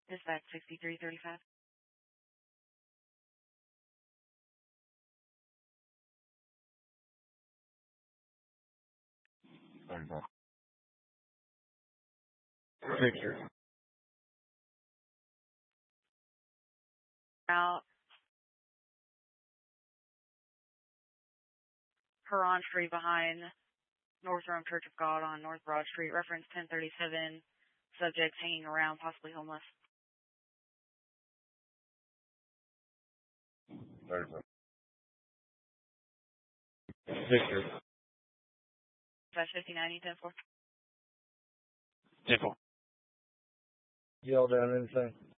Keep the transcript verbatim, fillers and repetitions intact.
Dispatch sixty-three thirty-five. thirty-five. Victor. Out. Huron Street behind North Rome Church of God on North Broad Street. Reference ten thirty-seven. Subjects hanging around, possibly homeless. thirty-five. Victor. Dispatch fifty ninety, ten four. ten four. Yell down anything.